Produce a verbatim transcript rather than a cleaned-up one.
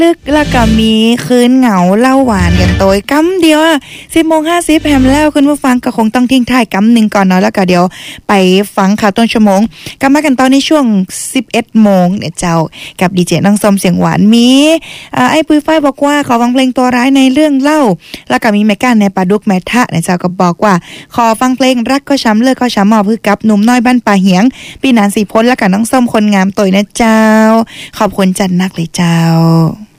ตึกแล้วก็มีคืนเหงาเล่าหวานกันโตยกำเดียวอ่ะสิบโมงห้าสิบแฮมแล้วคุณผู้ฟังก็คงต้องทิ้งท้ายกำหนึ่งก่อนเนาะแล้วก็เดี๋ยวไปฟังข่าวต้นชั่วโมงกลับมากันตอนในช่วงสิบเอ็ดโมงเนี่ยเจ้ากับดีเจน้องส้มเสียงหวานมีอ่าไอ้ปุ้ยฝ้ายบอกว่าขอฟังเพลงตัวร้ายในเรื่องเล่าแล้วก็มีแม่ก้านในปลาดุกแม่ทะเนี่ยเจ้าก็บอกว่าขอฟังเพลงรักก็ช้ำเลิกก็ช้ำมอบคือกับหนุ่มน้อยบ้านป่าเหียงปีนานสีพ้นแล้วก็น้องส้มคนงามโตยนะเจ้าขอบคุณจันนักเลยเจ้า